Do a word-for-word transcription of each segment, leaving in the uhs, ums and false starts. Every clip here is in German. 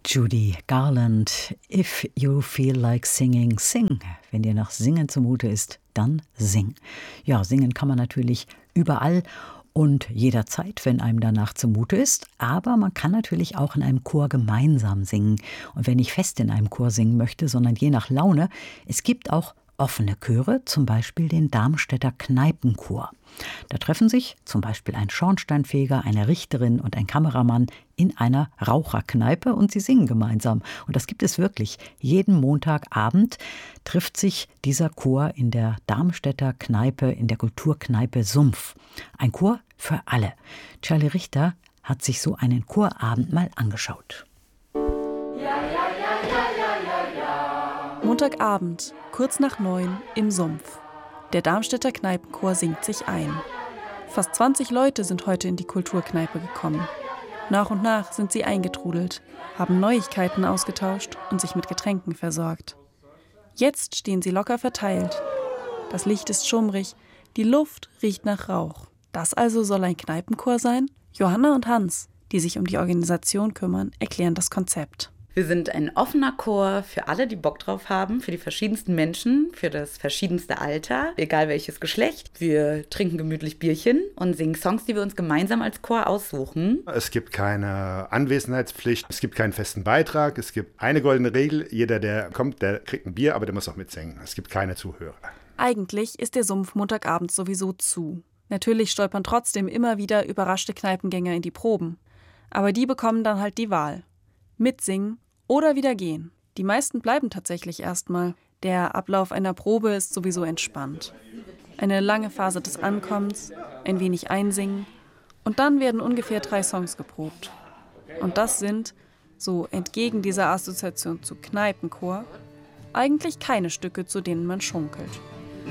Judy Garland, If you feel like singing, sing. Wenn dir nach Singen zumute ist, dann sing. Ja, singen kann man natürlich überall und jederzeit, wenn einem danach zumute ist. Aber man kann natürlich auch in einem Chor gemeinsam singen. Und wer nicht fest in einem Chor singen möchte, sondern je nach Laune, es gibt auch offene Chöre, zum Beispiel den Darmstädter Kneipenchor. Da treffen sich zum Beispiel ein Schornsteinfeger, eine Richterin und ein Kameramann in einer Raucherkneipe und sie singen gemeinsam. Und das gibt es wirklich. Jeden Montagabend trifft sich dieser Chor in der Darmstädter Kneipe, in der Kulturkneipe Sumpf. Ein Chor für alle. Charlie Richter hat sich so einen Chorabend mal angeschaut. Ja, ja, ja, ja, ja, ja, ja. Montagabend, kurz nach neun, im Sumpf. Der Darmstädter Kneipenchor singt sich ein. Fast zwanzig Leute sind heute in die Kulturkneipe gekommen. Nach und nach sind sie eingetrudelt, haben Neuigkeiten ausgetauscht und sich mit Getränken versorgt. Jetzt stehen sie locker verteilt. Das Licht ist schummrig, die Luft riecht nach Rauch. Das also soll ein Kneipenchor sein? Johanna und Hans, die sich um die Organisation kümmern, erklären das Konzept. Wir sind ein offener Chor für alle, die Bock drauf haben, für die verschiedensten Menschen, für das verschiedenste Alter, egal welches Geschlecht. Wir trinken gemütlich Bierchen und singen Songs, die wir uns gemeinsam als Chor aussuchen. Es gibt keine Anwesenheitspflicht, es gibt keinen festen Beitrag, es gibt eine goldene Regel, jeder, der kommt, der kriegt ein Bier, aber der muss auch mitsingen. Es gibt keine Zuhörer. Eigentlich ist der Sumpf Montagabend sowieso zu. Natürlich stolpern trotzdem immer wieder überraschte Kneipengänger in die Proben. Aber die bekommen dann halt die Wahl. Mitsingen oder wieder gehen. Die meisten bleiben tatsächlich erstmal. Der Ablauf einer Probe ist sowieso entspannt. Eine lange Phase des Ankommens, ein wenig einsingen und dann werden ungefähr drei Songs geprobt. Und das sind, so entgegen dieser Assoziation zu Kneipenchor, eigentlich keine Stücke, zu denen man schunkelt.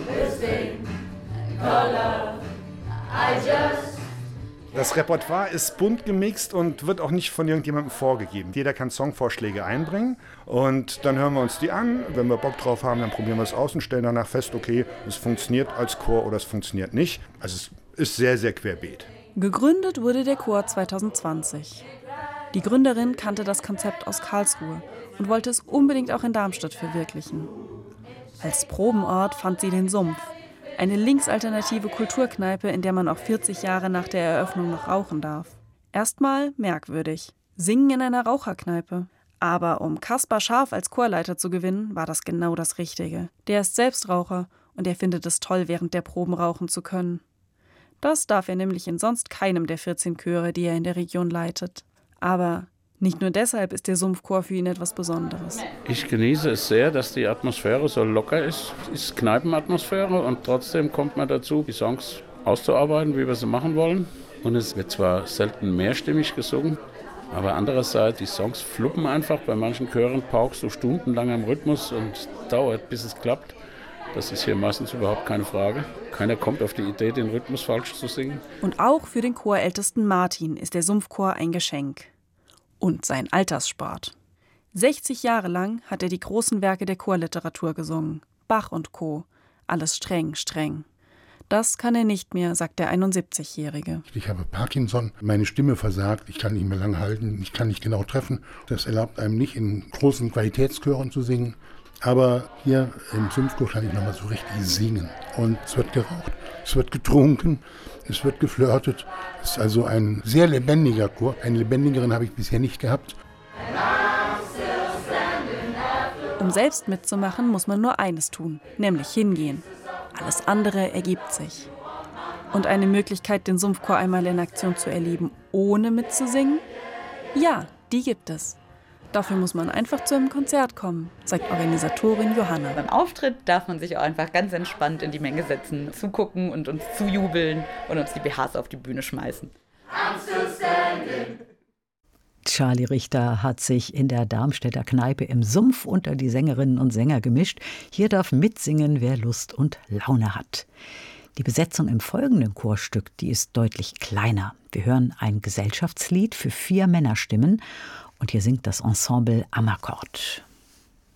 Das Repertoire ist bunt gemixt und wird auch nicht von irgendjemandem vorgegeben. Jeder kann Songvorschläge einbringen und dann hören wir uns die an. Wenn wir Bock drauf haben, dann probieren wir es aus und stellen danach fest, okay, es funktioniert als Chor oder es funktioniert nicht. Also es ist sehr, sehr querbeet. Gegründet wurde der Chor zwanzig zwanzig. Die Gründerin kannte das Konzept aus Karlsruhe und wollte es unbedingt auch in Darmstadt verwirklichen. Als Probenort fand sie den Sumpf. Eine linksalternative Kulturkneipe, in der man auch vierzig Jahre nach der Eröffnung noch rauchen darf. Erstmal merkwürdig. Singen in einer Raucherkneipe. Aber um Kaspar Scharf als Chorleiter zu gewinnen, war das genau das Richtige. Der ist selbst Raucher und er findet es toll, während der Proben rauchen zu können. Das darf er nämlich in sonst keinem der vierzehn Chöre, die er in der Region leitet. Aber nicht nur deshalb ist der Sumpfchor für ihn etwas Besonderes. Ich genieße es sehr, dass die Atmosphäre so locker ist. Es ist Kneipenatmosphäre und trotzdem kommt man dazu, die Songs auszuarbeiten, wie wir sie machen wollen. Und es wird zwar selten mehrstimmig gesungen, aber andererseits, die Songs fluppen einfach. Bei manchen Chören paukst du stundenlang am Rhythmus und dauert, bis es klappt. Das ist hier meistens überhaupt keine Frage. Keiner kommt auf die Idee, den Rhythmus falsch zu singen. Und auch für den Chorältesten Martin ist der Sumpfchor ein Geschenk. Und sein Alterssport. sechzig Jahre lang hat er die großen Werke der Chorliteratur gesungen. Bach und Co. Alles streng, streng. Das kann er nicht mehr, sagt der einundsiebzigjährige. Ich habe Parkinson, meine Stimme versagt, ich kann nicht mehr lang halten, ich kann nicht genau treffen. Das erlaubt einem nicht, in großen Qualitätschören zu singen. Aber hier im Sumpfchor kann ich nochmal so richtig singen. Und es wird geraucht, es wird getrunken, es wird geflirtet. Es ist also ein sehr lebendiger Chor. Einen lebendigeren habe ich bisher nicht gehabt. Um selbst mitzumachen, muss man nur eines tun, nämlich hingehen. Alles andere ergibt sich. Und eine Möglichkeit, den Sumpfchor einmal in Aktion zu erleben, ohne mitzusingen? Ja, die gibt es. Dafür muss man einfach zu einem Konzert kommen, sagt Organisatorin Johanna. Beim Auftritt darf man sich auch einfach ganz entspannt in die Menge setzen, zugucken und uns zujubeln und uns die B Hs auf die Bühne schmeißen. Charlie Richter hat sich in der Darmstädter Kneipe im Sumpf unter die Sängerinnen und Sänger gemischt. Hier darf mitsingen, wer Lust und Laune hat. Die Besetzung im folgenden Chorstück, die ist deutlich kleiner. Wir hören ein Gesellschaftslied für vier Männerstimmen und hier singt das Ensemble Amakord.